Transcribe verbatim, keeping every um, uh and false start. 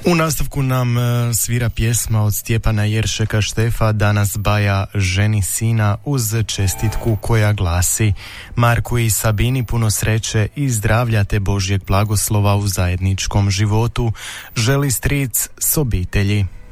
U nastavku nam svira pjesma od Stjepana Jeršeka Štefa Danas baja ženi sina uz čestitku koja glasi: Marku i Sabini puno sreće i zdravlja te Božjeg blagoslova u zajedničkom životu želi stric s obitelji.